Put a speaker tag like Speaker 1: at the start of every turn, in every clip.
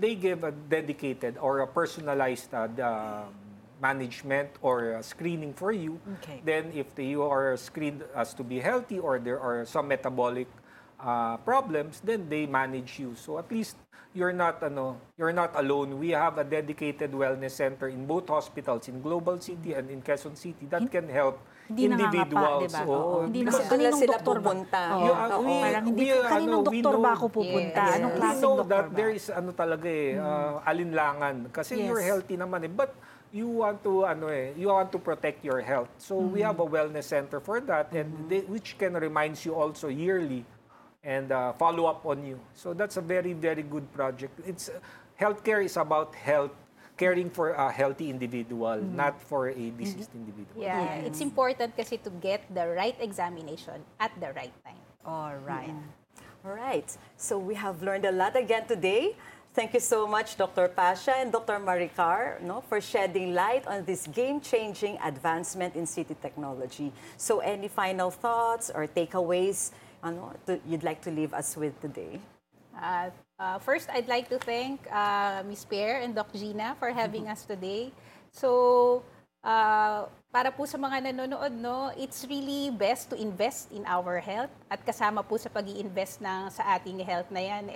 Speaker 1: they give a dedicated or a personalized management or screening for you, then if you are screened as to be healthy or there are some metabolic problems, then they manage you. So at least you're not alone. We have a dedicated wellness center in both hospitals, in Global City and in Quezon City, that can help individuals.
Speaker 2: Diba?
Speaker 3: Hindi na
Speaker 2: Kasi
Speaker 3: kaninong
Speaker 2: sila
Speaker 3: doktor ba?
Speaker 2: pupunta.
Speaker 3: Parang hindi kaninong doktor ba ako pupunta?
Speaker 2: Yes.
Speaker 3: Anong
Speaker 1: We
Speaker 3: klaseng
Speaker 1: know
Speaker 3: doktor
Speaker 1: that
Speaker 3: ba?
Speaker 1: there is talaga alinlangan kasi you're healthy naman but you want to protect your health. So we have a wellness center for that and which can reminds you also yearly and follow up on you. So that's a very, very good project. Healthcare is about health, caring for a healthy individual, not for a diseased individual.
Speaker 4: Yeah, it's important kasi to get the right examination at the right time.
Speaker 3: All right.
Speaker 2: All right. So we have learned a lot again today. Thank you so much, Dr. Pasha and Dr. Maricar, for shedding light on this game-changing advancement in city technology. So any final thoughts or takeaways you'd like to leave us with today?
Speaker 4: First, I'd like to thank Ms. Pierre and Doc Gina for having us today. So, para po sa mga nanonood, it's really best to invest in our health at kasama po sa pag-i-invest sa ating health na yan,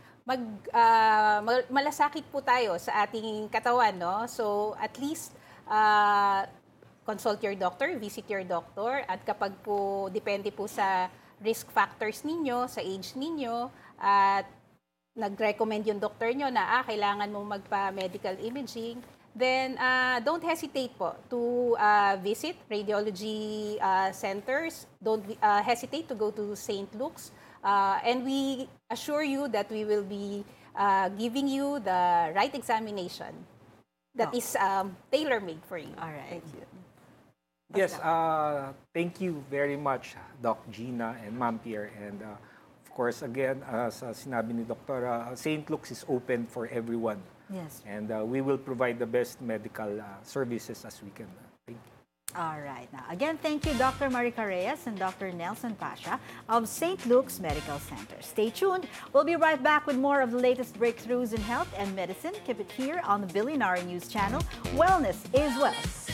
Speaker 4: malasakit po tayo sa ating katawan. So, at least consult your doctor, visit your doctor, at kapag po, depende po sa risk factors ninyo, sa age ninyo, at nag-recommend yung doktor nyo na kailangan mong magpa-medical imaging, then don't hesitate po to visit radiology centers. Don't hesitate to go to St. Luke's. And we assure you that we will be giving you the right examination that is tailor-made for you.
Speaker 3: All right.
Speaker 2: Thank you.
Speaker 1: Yes, thank you very much, Doc Gina and Ma'am Pierre. And of course, again, sa sinabi ni Dr. St. Luke's is open for everyone.
Speaker 3: Yes.
Speaker 1: And we will provide the best medical services as we can. Thank you.
Speaker 3: All right. Now, again, thank you, Dr. Marica Reyes and Dr. Nelson Pasha of St. Luke's Medical Center. Stay tuned. We'll be right back with more of the latest breakthroughs in health and medicine. Keep it here on the Billionaire News Channel. Wellness is Wealth.